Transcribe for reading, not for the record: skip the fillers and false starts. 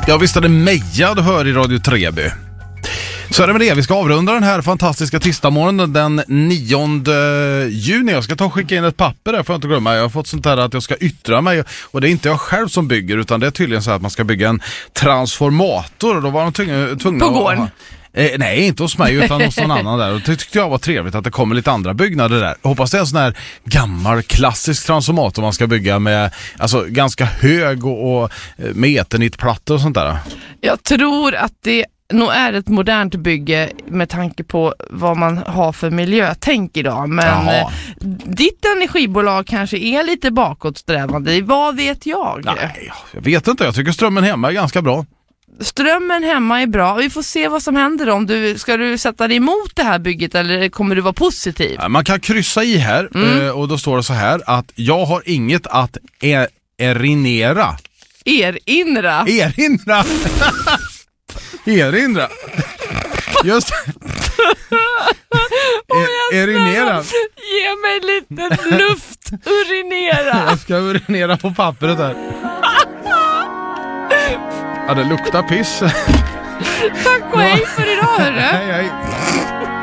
Ja, visst är det Meja du hör i Radio Treby. Så är det med det, vi ska avrunda den här fantastiska tisdagsmorgonen den 9 juni. Jag ska ta och skicka in ett papper där, får jag inte glömma. Jag har fått sånt här att jag ska yttra mig. Och det är inte jag själv som bygger, utan det är tydligen så att man ska bygga en transformator. Och då var de tvungna på gården? Nej, inte hos mig utan hos någon annan där. Och det tyckte jag var trevligt att det kommer lite andra byggnader där. Jag hoppas det är en sån här gammal klassisk transformator man ska bygga med, alltså ganska hög och med eternitplattor och sånt där. Jag tror att det nog är ett modernt bygge med tanke på vad man har för miljötänk idag. Men ditt energibolag kanske är lite bakåtsträvande. Vad vet jag? Nej, jag vet inte. Jag tycker strömmen hemma är ganska bra. Strömmen hemma är bra. Vi får se vad som händer om ska du sätta dig emot det här bygget eller kommer du vara positiv? Man kan kryssa i här och då står det så här att jag har inget att erinra. Erinra? Just erinera. Ge mig lite luft. Urinera. Jag ska urinera på pappret här. Ja, det luktar piss. Tack och hej för idag, hörru. Hej.